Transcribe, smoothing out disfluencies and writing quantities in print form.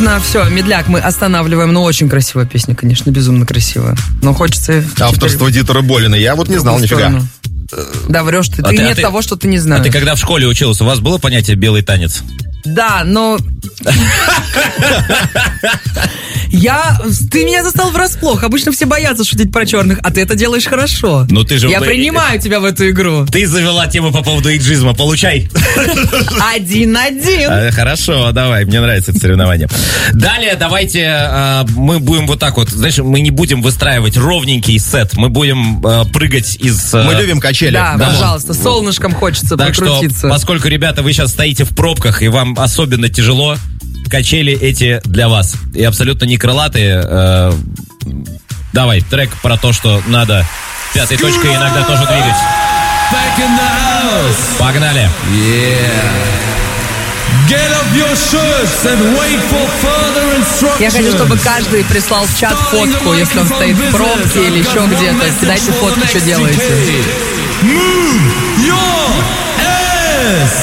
Ладно, все, медляк, мы останавливаем. Ну, очень красивая песня, конечно, безумно красивая. Но хочется... Авторство Дитера Болина. Я вот не знал нифига. Да, врешь ты. Ты нет того, что ты не знаешь. А ты когда в школе учился, у вас было понятие «белый танец»? Да, но... Ты меня застал врасплох. Обычно все боятся шутить про черных, а ты это делаешь хорошо. Ну ты же... Я принимаю тебя в эту игру. Ты завела тему по поводу эйджизма. Получай. 1-1. Хорошо, давай. Мне нравится это соревнование. Далее давайте мы будем вот так вот. Знаешь, мы не будем выстраивать ровненький сет. Мы будем прыгать из... Мы любим качели. Да, пожалуйста. Солнышком хочется прокрутиться. Так что, поскольку, ребята, вы сейчас стоите в пробках и вам особенно тяжело, качели эти для вас. И абсолютно не крылатые. Давай, трек про то, что надо пятой точкой иногда тоже двигать. Погнали. Я хочу, чтобы каждый прислал в чат фотку, если он стоит в пробке или еще где-то. Кидайте фотки, что делаете.